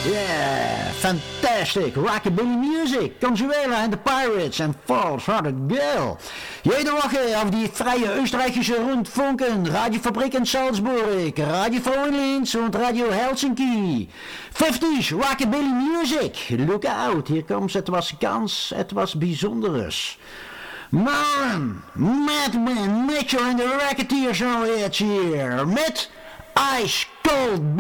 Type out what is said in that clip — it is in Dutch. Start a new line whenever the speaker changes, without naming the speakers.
Yeah, fantastic. Rockabilly music. Consuela and the Pirates and False Hearted Girl. Jede Woche auf die freie österreichische Rundfunken, Radiofabrik in Salzburg, Radio Linz und Radio Helsinki. 50s Rockabilly music. Look out, hier komt etwas ganz, etwas Bijzonderes. Man, Madman, Mitchell and the Racketeers are here met Ice Cold